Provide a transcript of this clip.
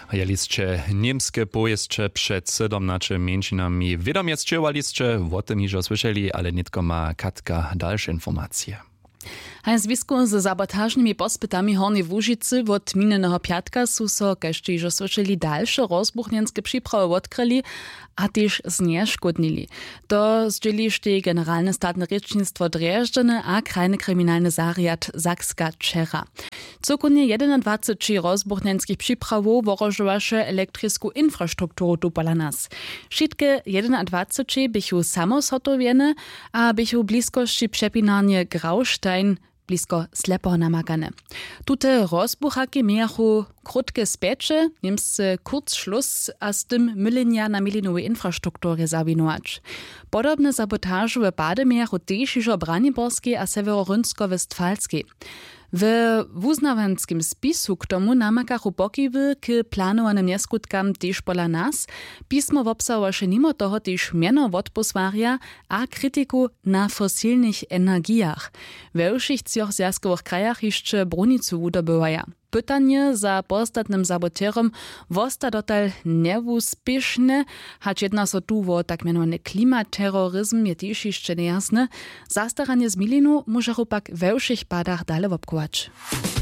Je lisće niemskie pojeszcze przed 17 mniejszynami. Wiadomo jest, o tym już słyszeli, ale nitko ma Katka dalsze informacje. W związku z sabotażnymi pospytami Hornej Łužicy od minionego piatka su so, kaž już słyszeli, dalsze rozbuchnienskie przyprawy odkryli, a też znieszkodnili. To zdzielište Generalne statne Rečnictwo Drježdžany a krajny kryminalny zariad Sakska Čera. Cokunje 21 rozbuchnienskich przyprawów worożowaše elektrysku infrastrukturu tu pola nas. Wszystkie 21 bychu samosotowiene, a bychu bliskości przepinanie Graustein blisko Slepo namakane. Tute rozbuchaki miachu krótkie spiecze, niemscy Kurzschluss, a z tym mylenia na milinowej infrastrukturze zawinować. Podobne sabotaże w Bade miachu też już Braniborskie a Severorynsko-Westfalskie. W wuznawanskim spisu k tomu namakachu pokiwy k planowanym nieskutkam też pola nas, pismo wobsahowaše mimo toho też miano wodposwarja a krytyku na fosilnych energiach. We všich cioch zjazkowych krajach jeszcze brunicu wudobywaja. Pytanie za postatnym saboterom wosta dotal niewuspieszne, hać jedna so tu o tak mianowany klimaterroryzm je też jeszcze niejasne. Zastaranie z milinu może pak we všich padach dalej wopkować.